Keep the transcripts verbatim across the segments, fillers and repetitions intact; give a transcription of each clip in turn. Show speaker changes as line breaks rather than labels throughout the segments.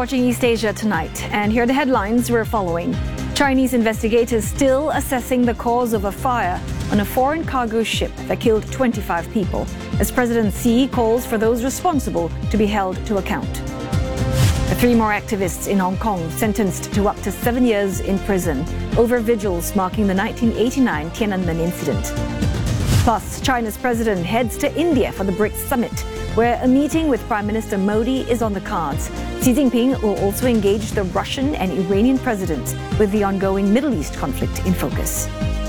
watching East Asia Tonight, and here are the headlines we're following. Chinese investigators still assessing the cause of a fire on a foreign cargo ship that killed twenty-five people, as President Xi calls for those responsible to be held to account. The three more activists in Hong Kong sentenced to up to seven years in prison over vigils marking the nineteen eighty-nine Tiananmen incident. Plus, China's president heads to India for the BRICS summit, where a meeting with Prime Minister Modi is on the cards. Xi Jinping will also engage the Russian and Iranian presidents with the ongoing Middle East conflict in focus.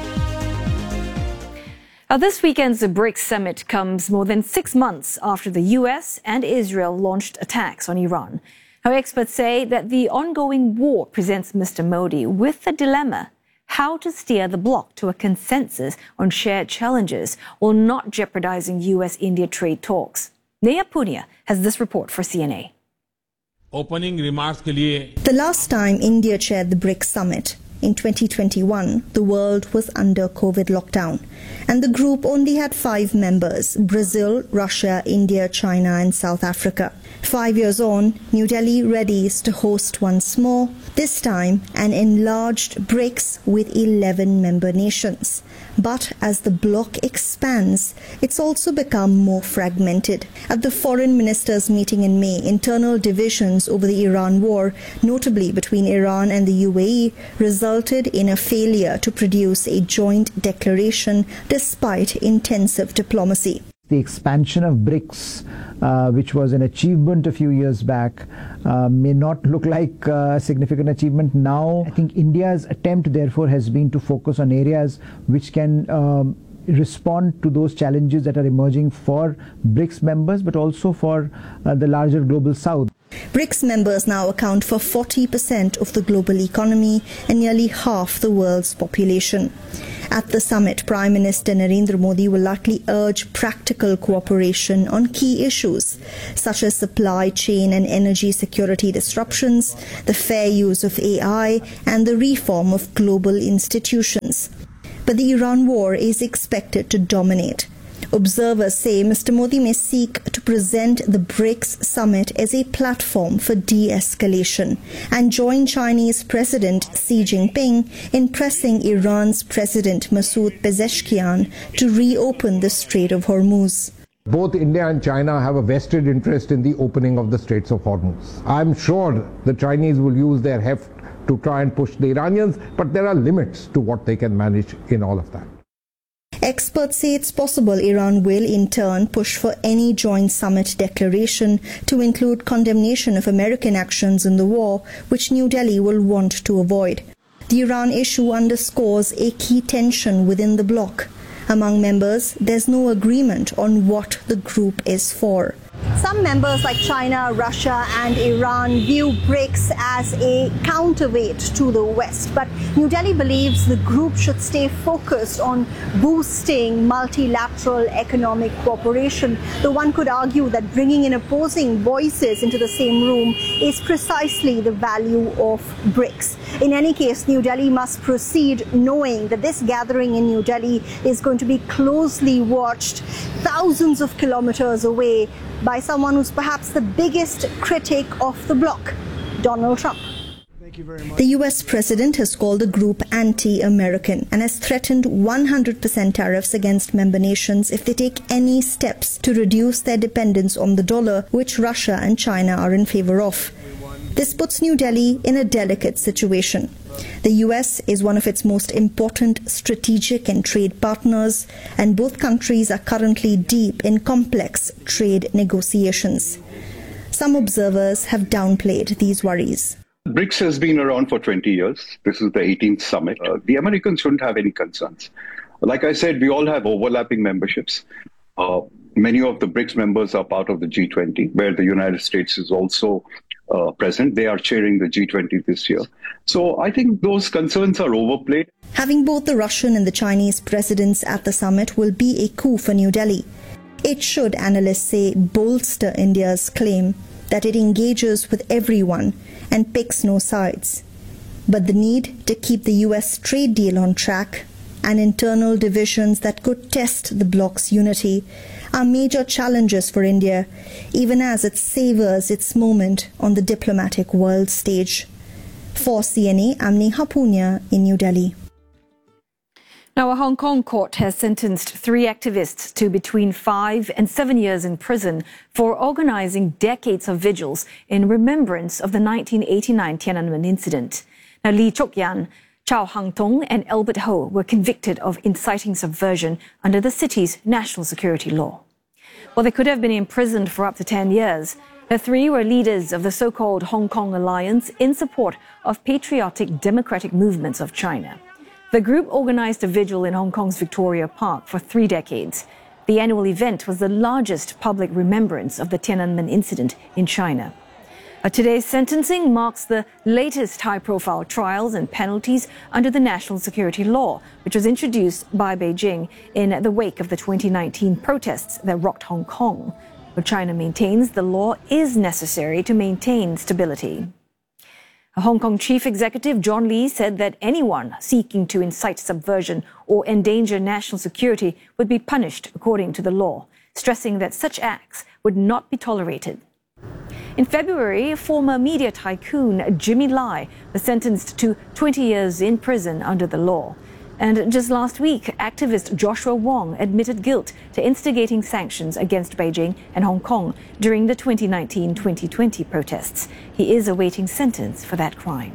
Now, this weekend's BRICS summit comes more than six months after the U S and Israel launched attacks on Iran. Now, experts say that the ongoing war presents Mister Modi with the dilemma how to steer the bloc to a consensus on shared challenges while not jeopardizing U S India trade talks. Neha Punia has this report for C N A.
Opening remarks के लिए
The last time India chaired the BRICS summit, in twenty twenty-one, the world was under COVID lockdown, and the group only had five members: Brazil, Russia, India, China, and South Africa. Five years on, New Delhi readies to host once more, this time an enlarged BRICS with eleven member nations. But as the bloc expands, it's also become more fragmented. At the foreign ministers' meeting in May, internal divisions over the Iran war, notably between Iran and the U A E, resulted in a failure to produce a joint declaration despite intensive diplomacy.
The expansion of BRICS, uh, which was an achievement a few years back, uh, may not look like a significant achievement now. I think India's attempt, therefore, has been to focus on areas which can um, respond to those challenges that are emerging for BRICS members, but also for uh, the larger global south.
BRICS members now account for forty percent of the global economy and nearly half the world's population. At the summit, Prime Minister Narendra Modi will likely urge practical cooperation on key issues such as supply chain and energy security disruptions, the fair use of A I, and the reform of global institutions. But the Iran war is expected to dominate. Observers say Mister Modi may seek to present the BRICS summit as a platform for de-escalation and join Chinese President Xi Jinping in pressing Iran's President Masoud Pezeshkian to reopen the Strait of Hormuz.
Both India and China have a vested interest in the opening of the Straits of Hormuz. I'm sure the Chinese will use their heft to try and push the Iranians, but there are limits to what they can manage in all of that.
Experts say it's possible Iran will in turn push for any joint summit declaration to include condemnation of American actions in the war, which New Delhi will want to avoid. The Iran issue underscores a key tension within the bloc. Among members, there's no agreement on what the group is for. Some members like China, Russia and Iran view BRICS as a counterweight to the West. But New Delhi believes the group should stay focused on boosting multilateral economic cooperation. Though one could argue that bringing in opposing voices into the same room is precisely the value of BRICS. In any case, New Delhi must proceed knowing that this gathering in New Delhi is going to be closely watched thousands of kilometers away by someone who's perhaps the biggest critic of the bloc, Donald Trump.
Thank you very much.
The U S president has called the group anti-American and has threatened one hundred percent tariffs against member nations if they take any steps to reduce their dependence on the dollar, which Russia and China are in favor of. This puts New Delhi in a delicate situation. The U S is one of its most important strategic and trade partners, and both countries are currently deep in complex trade negotiations. Some observers have downplayed these worries.
BRICS has been around for twenty years. This is the eighteenth summit. Uh, the Americans shouldn't have any concerns. Like I said, we all have overlapping memberships. Uh, many of the BRICS members are part of the G twenty, where the United States is also uh, present. They are chairing the G twenty this year. So I think those concerns are overplayed.
Having both the Russian and the Chinese presidents at the summit will be a coup for New Delhi. It should, analysts say, bolster India's claim that it engages with everyone and picks no sides. But the need to keep the U S trade deal on track and internal divisions that could test the bloc's unity are major challenges for India, even as it savors its moment on the diplomatic world stage. For C N A, I'm Neha Punya in New Delhi.
Now, a Hong Kong court has sentenced three activists to between five and seven years in prison for organizing decades of vigils in remembrance of the nineteen eighty-nine Tiananmen incident. Now, Lee Chok Yan, Chow Hang Tung and Albert Ho were convicted of inciting subversion under the city's national security law. Well, they could have been imprisoned for up to ten years. The three were leaders of the so-called Hong Kong Alliance in support of patriotic democratic movements of China. The group organized a vigil in Hong Kong's Victoria Park for three decades. The annual event was the largest public remembrance of the Tiananmen incident in China. Uh, today's sentencing marks the latest high-profile trials and penalties under the national security law, which was introduced by Beijing in the wake of the twenty nineteen protests that rocked Hong Kong. But China maintains the law is necessary to maintain stability. A Hong Kong chief executive John Lee said that anyone seeking to incite subversion or endanger national security would be punished according to the law, stressing that such acts would not be tolerated. In February, former media tycoon Jimmy Lai was sentenced to twenty years in prison under the law. And just last week, activist Joshua Wong admitted guilt to instigating sanctions against Beijing and Hong Kong during the twenty nineteen twenty twenty protests. He is awaiting sentence for that crime.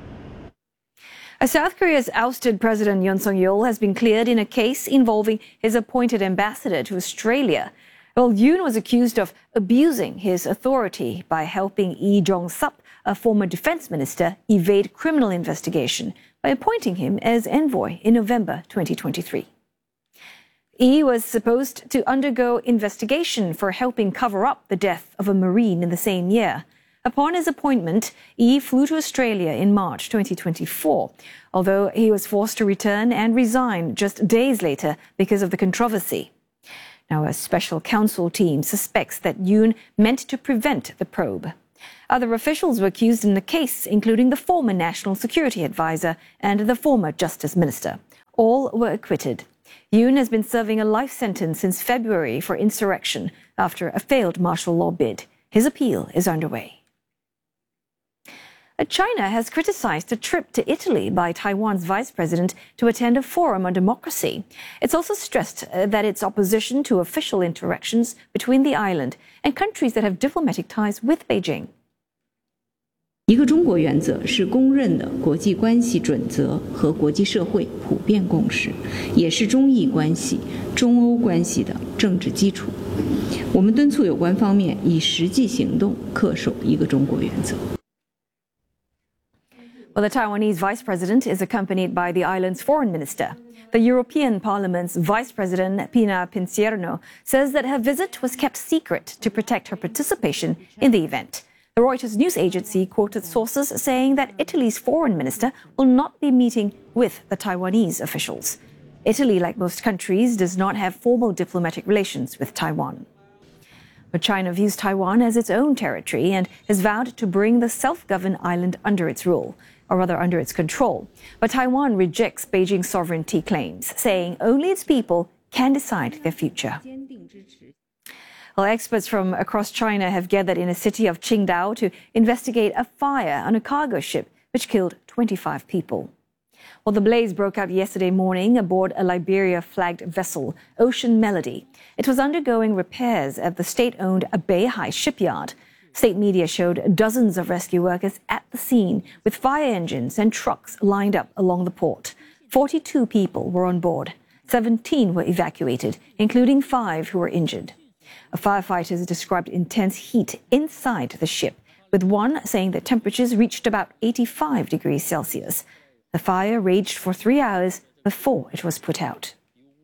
South Korea's ousted President Yoon Suk-yeol has been cleared in a case involving his appointed ambassador to Australia. Well, Yoon was accused of abusing his authority by helping Lee Jong-sup, a former defense minister, evade criminal investigation by appointing him as envoy in November twenty twenty-three. Lee was supposed to undergo investigation for helping cover up the death of a Marine in the same year. Upon his appointment, Lee flew to Australia in March twenty twenty-four, although he was forced to return and resign just days later because of the controversy. Now, a special counsel team suspects that Yoon meant to prevent the probe. Other officials were accused in the case, including the former National Security Advisor and the former Justice Minister. All were acquitted. Yoon has been serving a life sentence since February for insurrection after a failed martial law bid. His appeal is underway. China has criticized a trip to Italy by Taiwan's vice president to attend a forum on democracy. It's also stressed that its opposition to official interactions between the island and countries that have diplomatic ties with Beijing.
一个中国原则是公认的国际关系准则和国际社会普遍共识，也是中意关系、中欧关系的政治基础。我们敦促有关方面以实际行动恪守一个中国原则。
Well, the Taiwanese vice president is accompanied by the island's foreign minister. The European Parliament's vice president, Pina Pincierno, says that her visit was kept secret to protect her participation in the event. The Reuters news agency quoted sources saying that Italy's foreign minister will not be meeting with the Taiwanese officials. Italy, like most countries, does not have formal diplomatic relations with Taiwan. But China views Taiwan as its own territory and has vowed to bring the self-governed island under its rule, or rather under its control. But Taiwan rejects Beijing's sovereignty claims, saying only its people can decide their future. Well, experts from across China have gathered in a city of Qingdao to investigate a fire on a cargo ship which killed twenty-five people. Well, the blaze broke out yesterday morning aboard a Liberia-flagged vessel, Ocean Melody. It was undergoing repairs at the state-owned Beihai shipyard. State media showed dozens of rescue workers at the scene with fire engines and trucks lined up along the port. forty-two people were on board. seventeen were evacuated, including five who were injured. Firefighters described intense heat inside the ship, with one saying that temperatures reached about eighty-five degrees Celsius. The fire raged for three hours before it was put out.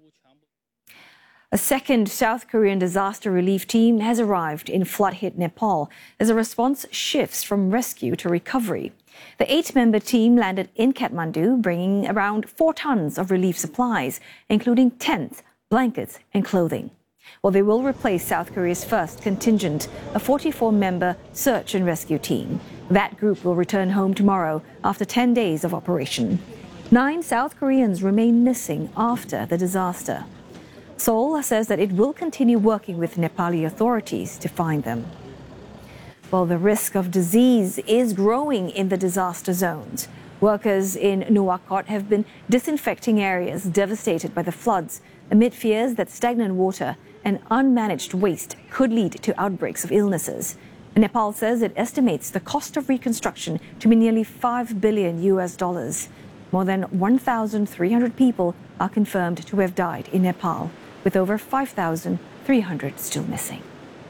A second South Korean disaster relief team has arrived in flood-hit Nepal as a response shifts from rescue to recovery. The eight-member team landed in Kathmandu, bringing around four tons of relief supplies, including tents, blankets, and clothing. Well, they will replace South Korea's first contingent, a forty-four-member search and rescue team. That group will return home tomorrow after ten days of operation. Nine South Koreans remain missing after the disaster. Seoul says that it will continue working with Nepali authorities to find them. Well, the risk of disease is growing in the disaster zones. Workers in Nuwakot have been disinfecting areas devastated by the floods amid fears that stagnant water and unmanaged waste could lead to outbreaks of illnesses. Nepal says it estimates the cost of reconstruction to be nearly five billion U S dollars. More than one thousand three hundred people are confirmed to have died in Nepal, with over five thousand three hundred still missing.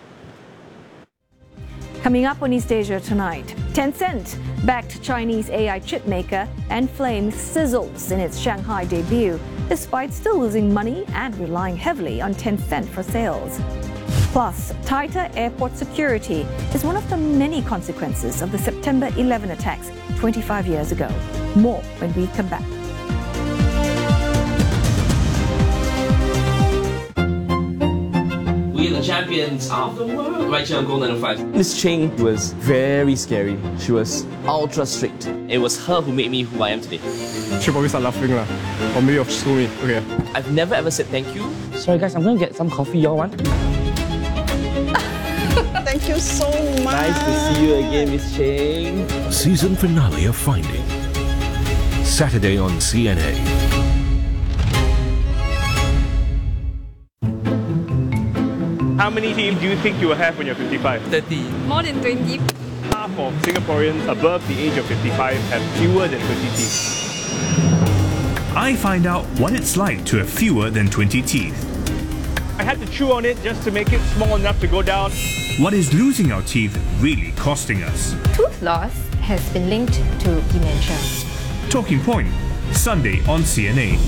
Coming up on East Asia tonight, Tencent, backed Chinese A I chip maker Enflame sizzles in its Shanghai debut, despite still losing money and relying heavily on Tencent for sales. Plus, tighter airport security is one of the many consequences of the September eleventh attacks twenty-five years ago. More when we come back.
We are the champions of the world. Right here on Golden Five.
Miss Ching was very scary. She was ultra strict.
It was her who made me who I am today.
She'll probably start laughing lah. Or maybe she'll scold me. Okay.
I've never ever said thank you.
Sorry guys, I'm gonna get some coffee. Y'all want?
Thank you so much.
Nice to see you again, Miss Ching.
Season finale of Finding. Saturday on C N A.
How many teams do you think you will have when you're fifty-five?
thirty.
More than twenty.
Half of Singaporeans above the age of fifty-five have fewer than twenty teeth.
I find out what it's like to have fewer than twenty teeth.
I had to chew on it just to make it small enough to go down.
What is losing our teeth really costing us?
Tooth loss has been linked to dementia.
Talking Point, Sunday on C N A.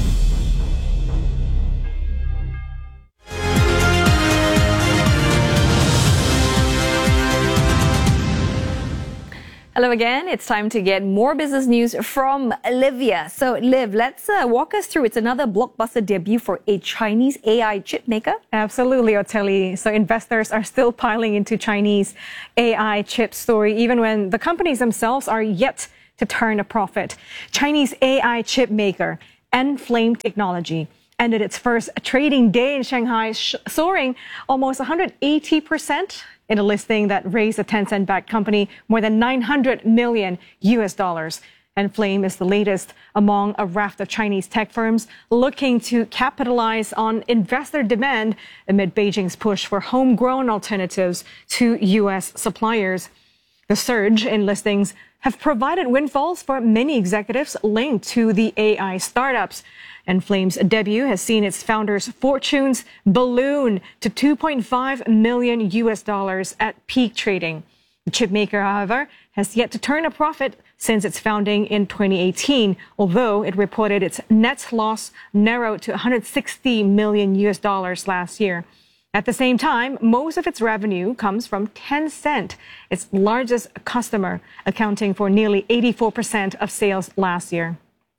Hello again. It's time to get more business news from Olivia. So, Liv, let's uh, walk us through. It's another blockbuster debut for a Chinese A I chip maker.
Absolutely, Oteli. So, investors are still piling into Chinese A I chip story, even when the companies themselves are yet to turn a profit. Chinese A I chip maker Enflame Technology ended its first trading day in Shanghai, soaring almost one hundred eighty percent. In a listing that raised the Tencent-backed company more than nine hundred million U S dollars. Enflame is the latest among a raft of Chinese tech firms looking to capitalize on investor demand amid Beijing's push for homegrown alternatives to U S suppliers. The surge in listings have provided windfalls for many executives linked to the A I startups. Enflame's debut has seen its founders' fortunes balloon to two point five million U S dollars at peak trading. The chipmaker, however, has yet to turn a profit since its founding in twenty eighteen, although it reported its net loss narrowed to one hundred sixty million U S dollars last year. At the same time, most of its revenue comes from Tencent, its largest customer, accounting for nearly eighty-four percent of sales last year.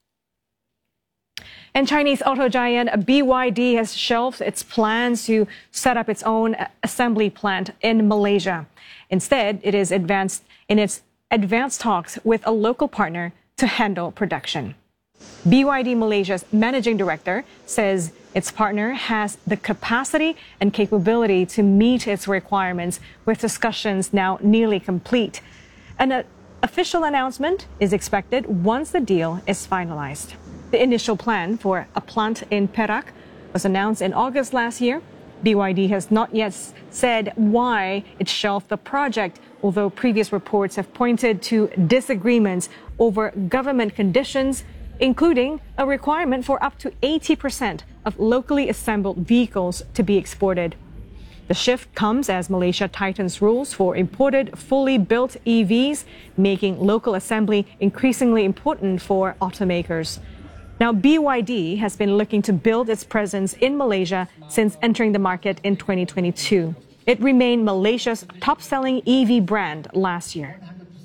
And Chinese auto giant B Y D has shelved its plans to set up its own assembly plant in Malaysia. Instead, it is advanced in its advanced talks with a local partner to handle production. B Y D Malaysia's managing director says its partner has the capacity and capability to meet its requirements, with discussions now nearly complete. An official announcement is expected once the deal is finalized. The initial plan for a plant in Perak was announced in August last year. B Y D has not yet said why it shelved the project, although previous reports have pointed to disagreements over government conditions, including a requirement for up to eighty percent of locally assembled vehicles to be exported. The shift comes as Malaysia tightens rules for imported, fully built E Vs, making local assembly increasingly important for automakers. Now, B Y D has been looking to build its presence in Malaysia since entering the market in twenty twenty-two. It remained Malaysia's top-selling E V brand last year.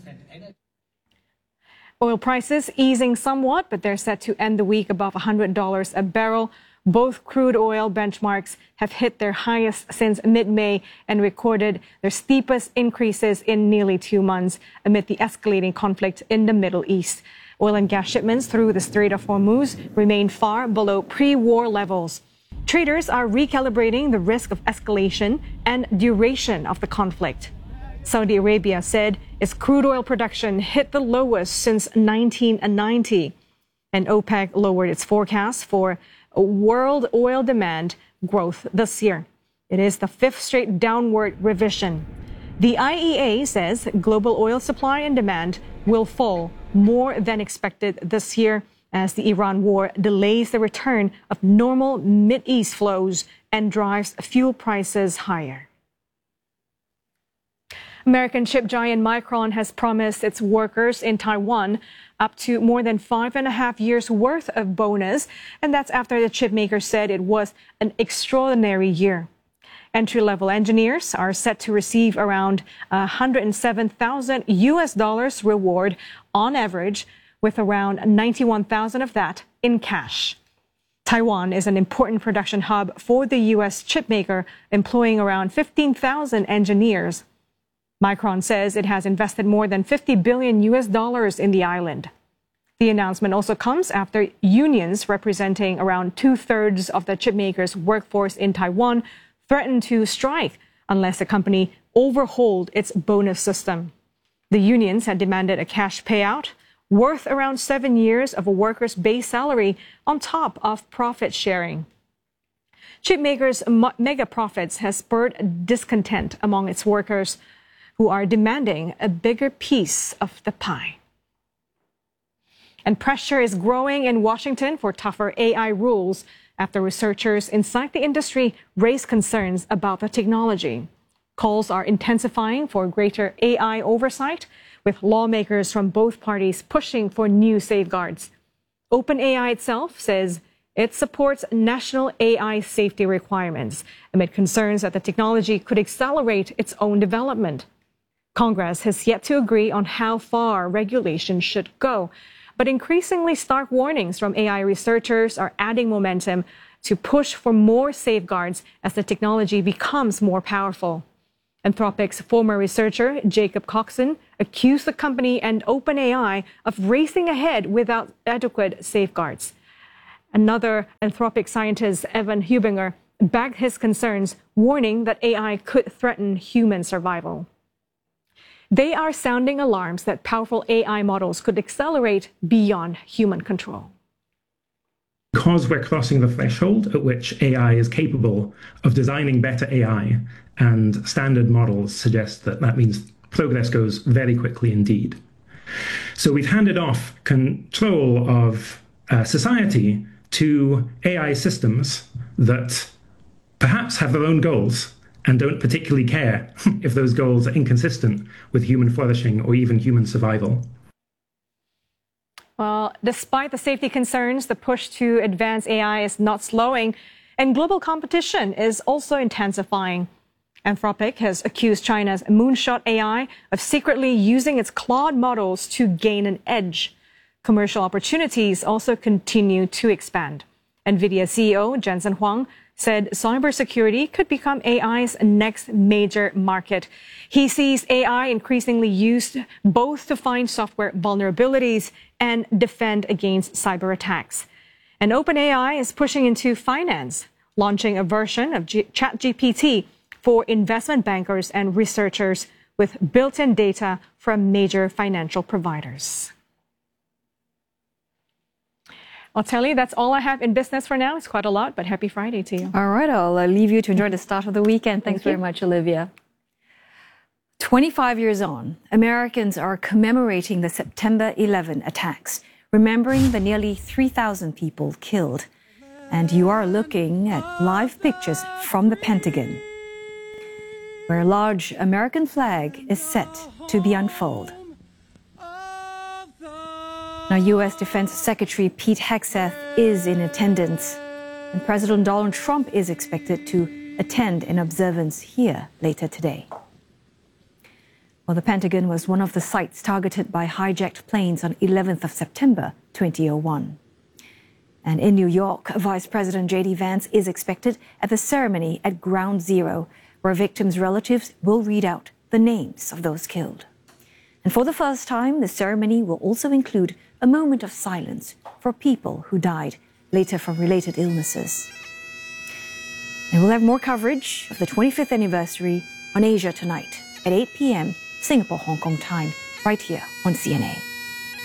Oil prices easing somewhat, but they're set to end the week above one hundred dollars a barrel. Both crude oil benchmarks have hit their highest since mid-May and recorded their steepest increases in nearly two months amid the escalating conflict in the Middle East. Oil and gas shipments through the Strait of Hormuz remain far below pre-war levels. Traders are recalibrating the risk of escalation and duration of the conflict. Saudi Arabia said its crude oil production hit the lowest since nineteen ninety, and OPEC lowered its forecast for world oil demand growth this year. It is the fifth straight downward revision. The I E A says global oil supply and demand will fall more than expected this year as the Iran war delays the return of normal Mideast flows and drives fuel prices higher. American chip giant Micron has promised its workers in Taiwan up to more than five and a half years worth of bonus, and that's after the chip maker said it was an extraordinary year. Entry-level engineers are set to receive around one hundred seven thousand U S dollars reward on average, with around ninety-one thousand of that in cash. Taiwan is an important production hub for the U S chip maker, employing around fifteen thousand engineers. Micron says it has invested more than fifty billion U S dollars in the island. The announcement also comes after unions representing around two-thirds of the chipmaker's workforce in Taiwan threatened to strike unless the company overhauled its bonus system. The unions had demanded a cash payout worth around seven years of a worker's base salary on top of profit sharing. Chipmakers' mega profits has spurred discontent among its workers, who are demanding a bigger piece of the pie. And pressure is growing in Washington for tougher A I rules after researchers inside the industry raise concerns about the technology. Calls are intensifying for greater A I oversight, with lawmakers from both parties pushing for new safeguards. OpenAI itself says it supports national A I safety requirements amid concerns that the technology could accelerate its own development. Congress has yet to agree on how far regulation should go, but increasingly stark warnings from A I researchers are adding momentum to push for more safeguards as the technology becomes more powerful. Anthropic's former researcher, Jacob Coxon, accused the company and OpenAI of racing ahead without adequate safeguards. Another Anthropic scientist, Evan Hubinger, backed his concerns, warning that A I could threaten human survival. They are sounding alarms that powerful A I models could accelerate beyond human control.
Because we're crossing the threshold at which A I is capable of designing better A I, and standard models suggest that that means progress goes very quickly indeed. So we've handed off control of uh, society to A I systems that perhaps have their own goals and don't particularly care if those goals are inconsistent with human flourishing or even human survival.
Well, despite the safety concerns, the push to advance A I is not slowing, and global competition is also intensifying. Anthropic has accused China's Moonshot A I of secretly using its Claude models to gain an edge. Commercial opportunities also continue to expand. NVIDIA C E O Jensen Huang said cybersecurity could become A I's next major market. He sees A I increasingly used both to find software vulnerabilities and defend against cyber attacks. And OpenAI is pushing into finance, launching a version of G- ChatGPT for investment bankers and researchers with built-in data from major financial providers. I'll tell you, that's all I have in business for now. It's quite a lot, but happy Friday to you.
All right, I'll uh, leave you to enjoy the start of the weekend. Thanks Thank very much, Olivia. twenty-five years on, Americans are commemorating the September eleventh attacks, remembering the nearly three thousand people killed. And you are looking at live pictures from the Pentagon, where a large American flag is set to be unfurled. Now, U S Defense Secretary Pete Hegseth is in attendance, and President Donald Trump is expected to attend an observance here later today. Well, the Pentagon was one of the sites targeted by hijacked planes on eleventh of September twenty oh one. And in New York, Vice President J D Vance is expected at the ceremony at Ground Zero, where victims' relatives will read out the names of those killed. And for the first time, the ceremony will also include a moment of silence for people who died later from related illnesses. And we'll have more coverage of the twenty-fifth anniversary on Asia Tonight at eight p m Singapore, Hong Kong time, right here on C N A.